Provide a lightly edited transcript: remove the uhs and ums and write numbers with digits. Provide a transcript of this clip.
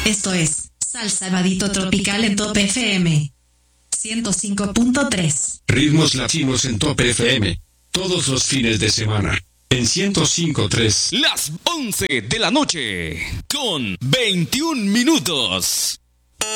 Esto es Salsa Vadito Tropical en Top FM 105.3. Ritmos latinos en Top FM. Todos los fines de semana. En 105.3. Las 11 de la noche. Con 21 minutos.